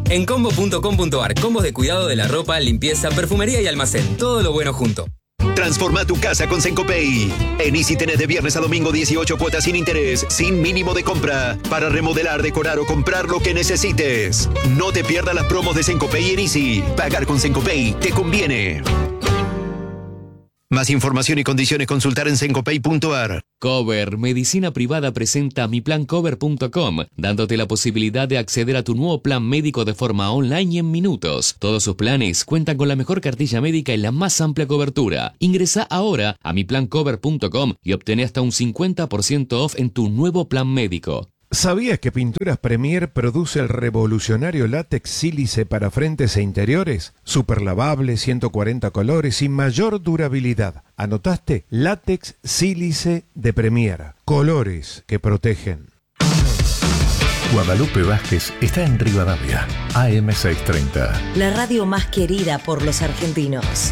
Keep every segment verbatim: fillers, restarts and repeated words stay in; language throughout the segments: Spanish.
En combo punto com punto ar, combos de cuidado de la ropa, limpieza, perfumería y almacén. Todo lo bueno junto. Transforma tu casa con Sencopay. En Easy tenés de viernes a domingo dieciocho cuotas sin interés, sin mínimo de compra, para remodelar, decorar o comprar lo que necesites. No te pierdas las promos de Sencopay en Easy. Pagar con Sencopay te conviene. Más información y condiciones consultar en sencopay punto ar. Cover Medicina Privada presenta mi plan cover punto com, dándote la posibilidad de acceder a tu nuevo plan médico de forma online y en minutos. Todos sus planes cuentan con la mejor cartilla médica y la más amplia cobertura. Ingresa ahora a mi plan cover punto com y obtén hasta un cincuenta por ciento off en tu nuevo plan médico. ¿Sabías que Pinturas Premier produce el revolucionario látex sílice para frentes e interiores? Super lavable, ciento cuarenta colores y mayor durabilidad. ¿Anotaste? Látex sílice de Premier. Colores que protegen. Guadalupe Vázquez está en Rivadavia, A M seiscientos treinta. La radio más querida por los argentinos.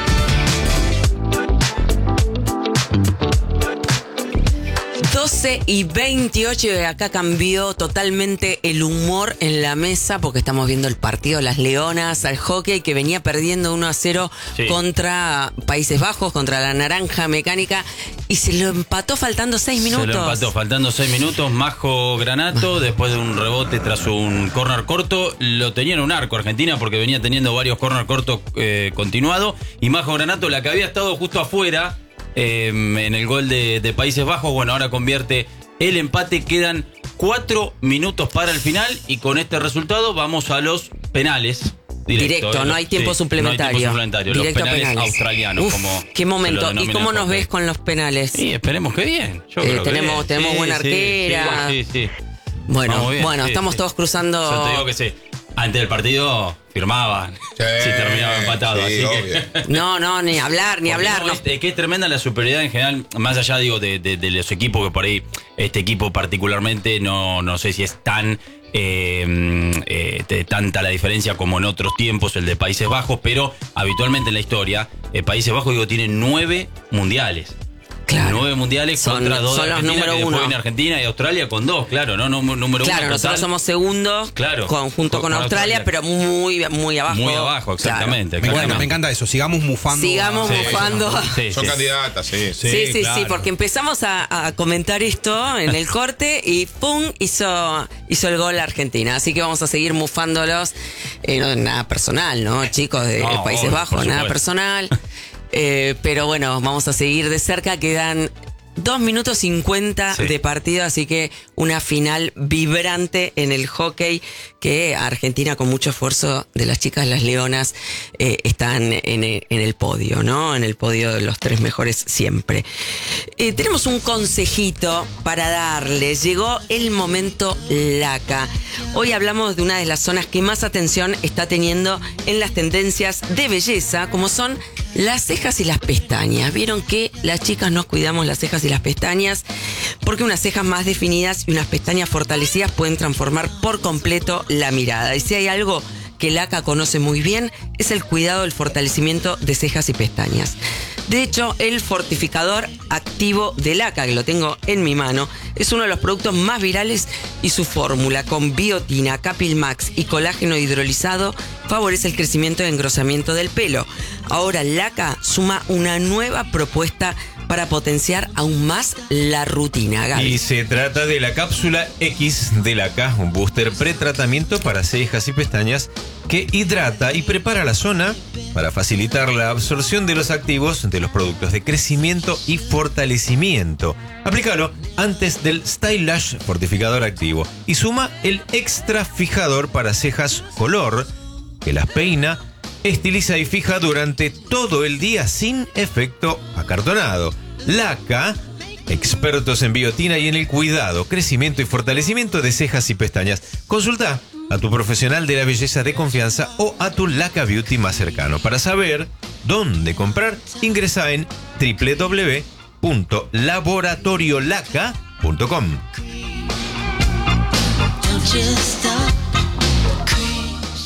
doce y veintiocho, y acá cambió totalmente el humor en la mesa porque estamos viendo el partido de las Leonas al hockey, que venía perdiendo uno a cero sí. contra Países Bajos, contra la Naranja Mecánica, y se lo empató faltando seis minutos. Se lo empató faltando seis minutos. Majo Granato, después de un rebote tras un córner corto, lo tenía en un arco Argentina porque venía teniendo varios córner cortos eh, continuados, y Majo Granato, la que había estado justo afuera Eh, en el gol de, de Países Bajos, bueno, ahora convierte el empate. Quedan cuatro minutos para el final y con este resultado vamos a los penales. Directo, Directo, eh, no hay tiempo sí, suplementario. No hay tiempo suplementario. Directo los penales, penales australianos. Uf, como qué momento. ¿Y cómo nos ves con los penales? Sí, esperemos que bien. Yo eh, creo tenemos que bien. tenemos sí, buena sí, arquera. Sí, sí, sí. Bueno, bien, bueno, sí, estamos sí. todos cruzando. Yo te digo que sí. Antes del partido firmaban sí, si terminaba empatado. Sí, así que... No, no, ni hablar, ni Porque hablar. No, no. Es, que es tremenda la superioridad en general, más allá digo de, de, de los equipos, que por ahí este equipo particularmente no, no sé si es tan eh, eh, de tanta la diferencia como en otros tiempos el de Países Bajos, pero habitualmente en la historia eh, Países Bajos digo tiene nueve mundiales. Claro. Nueve mundiales son, contra dos son de Argentina, los número que uno. viene Argentina y Australia con dos, claro, ¿no? Número claro, uno. Claro, nosotros total. somos segundos claro. con, junto con, con Australia, Australia, pero muy, muy abajo. Muy abajo, exactamente. Claro. claro. Bueno, me encanta eso, sigamos mufando. Sigamos a... mufando. Sí, sí, son sí. candidatas, sí. Sí, sí, sí, claro. sí, porque empezamos a, a comentar esto en el corte y ¡pum! hizo, hizo el gol Argentina. Así que vamos a seguir mufándolos. Eh, no, nada personal, ¿no? Chicos de no, Países obvio, Bajos, nada personal. Eh, pero bueno, vamos a seguir de cerca. Quedan dos minutos cincuenta sí. de partido, así que una final vibrante en el hockey, que Argentina, con mucho esfuerzo de las chicas, las Leonas, eh, están en el, en el podio, ¿no? En el podio de los tres mejores siempre. Eh, tenemos un consejito para darles. Llegó el momento Laca. Hoy hablamos de una de las zonas que más atención está teniendo en las tendencias de belleza, como son las cejas y las pestañas. Vieron que las chicas nos cuidamos las cejas y las pestañas porque unas cejas más definidas y unas pestañas fortalecidas pueden transformar por completo la mirada. Y si hay algo que Laca conoce muy bien, es el cuidado del fortalecimiento de cejas y pestañas. De hecho, el fortificador activo de Laca, que lo tengo en mi mano, es uno de los productos más virales y su fórmula con biotina, Capilmax y colágeno hidrolizado favorece el crecimiento y engrosamiento del pelo. Ahora Laca suma una nueva propuesta para potenciar aún más la rutina. Gaby. Y se trata de la cápsula X de Laca, un booster pretratamiento para cejas y pestañas que hidrata y prepara la zona para facilitar la absorción de los activos de los productos de crecimiento y fortalecimiento. Aplícalo antes del Stylish fortificador activo y suma el extra fijador para cejas color que las peina, estiliza y fija durante todo el día sin efecto acartonado. Laca, expertos en biotina y en el cuidado, crecimiento y fortalecimiento de cejas y pestañas. Consulta a tu profesional de la belleza de confianza o a tu Laca Beauty más cercano. Para saber dónde comprar, ingresa en doble u doble u doble u punto laboratoriolaca punto com.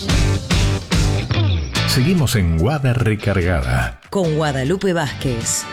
Seguimos en Guada Recargada con Guadalupe Vázquez.